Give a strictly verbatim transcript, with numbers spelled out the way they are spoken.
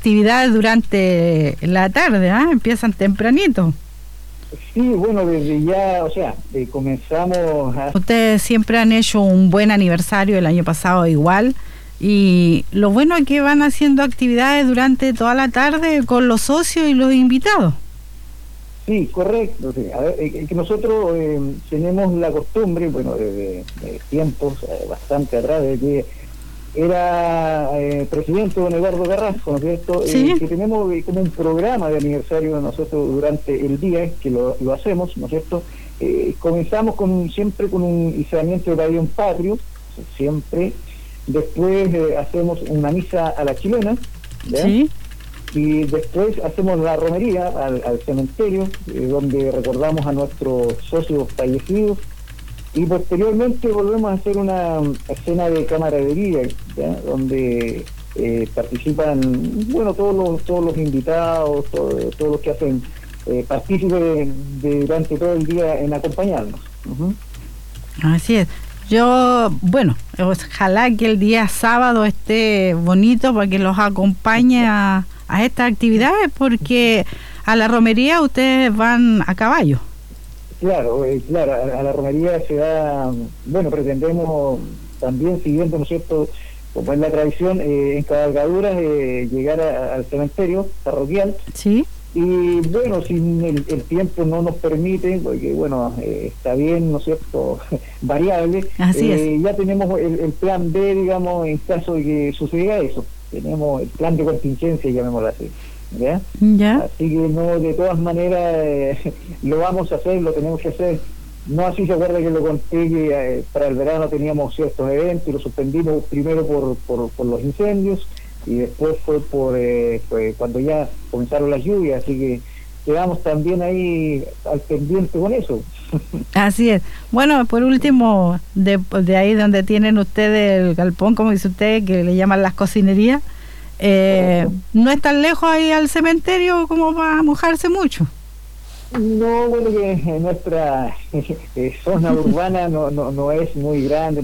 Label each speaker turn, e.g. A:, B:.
A: actividades durante la tarde, ¿ah? Empiezan tempranito.
B: Sí, bueno, desde ya, o sea, eh, comenzamos a...
A: Ustedes siempre han hecho un buen aniversario, el año pasado igual, y lo bueno es que van haciendo actividades durante toda la tarde con los socios y los invitados.
B: Sí, correcto. Sí. A ver, eh, que nosotros eh, tenemos la costumbre, bueno, desde de tiempos eh, bastante atrás, de que era eh, presidente don Eduardo Carrasco, ¿no es cierto?
A: ¿Sí?
B: Eh, que tenemos eh, como un programa de aniversario nosotros durante el día, que lo, lo hacemos, ¿no es cierto? Eh, comenzamos con siempre con un izamiento de pabellón patrio, siempre. Después eh, hacemos una misa a la chilena, ¿ya?
A: Sí.
B: Y después hacemos la romería al, al cementerio, eh, donde recordamos a nuestros socios fallecidos. Y posteriormente volvemos a hacer una escena de camaradería, ¿ya? Donde eh, participan, bueno, todos los todos los invitados, todo, todos los que hacen eh, partícipes de, de durante todo el día en acompañarnos. Uh-huh.
A: Así es. Yo, bueno, ojalá que el día sábado esté bonito para que los acompañe a, a estas actividades, porque a la romería ustedes van a caballo.
B: Claro, eh, claro, a, a la romería se da, bueno, pretendemos también, siguiendo, ¿no es cierto?, como es la tradición, eh, en cabalgaduras, eh, llegar a, al cementerio parroquial.
A: Sí.
B: Y bueno, si el, el tiempo no nos permite, porque bueno, eh, está bien, ¿no es cierto?, variable,
A: Así
B: eh,
A: es.
B: ya tenemos el, el plan B, digamos, en caso de que suceda eso. Tenemos el plan de contingencia, llamémoslo así. ¿Ya?
A: Ya.
B: Así que no, de todas maneras eh, lo vamos a hacer, lo tenemos que hacer. No así se acuerda que lo conté que eh, para el verano teníamos ciertos eventos y lo suspendimos primero por, por, por los incendios y después fue por eh, fue cuando ya comenzaron las lluvias, así que quedamos también ahí al pendiente con eso.
A: Así es. Bueno, por último, de, de ahí donde tienen ustedes el galpón, como dice usted, que le llaman las cocinerías, Eh, no es tan lejos ahí al cementerio como para mojarse mucho.
B: No, bueno, que nuestra eh, zona urbana no, no, no es muy grande.